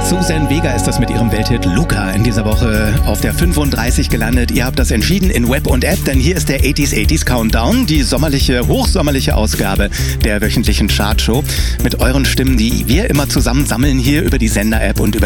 Suzanne Vega ist das mit ihrem Welthit Luca in dieser Woche auf der 35 gelandet. Ihr habt das entschieden in Web und App, denn hier ist der 80s Countdown, die hochsommerliche Ausgabe der wöchentlichen Chartshow mit euren Stimmen, die wir immer zusammen sammeln hier über die Sender-App und über